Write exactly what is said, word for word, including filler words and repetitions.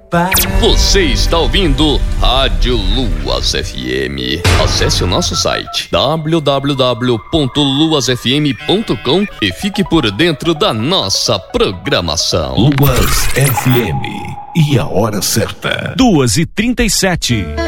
Você está ouvindo Rádio Luas F M. Acesse o nosso site w w w ponto luas f m ponto com e fique por dentro da nossa programação. Luas F M. E a hora certa? duas e trinta e sete.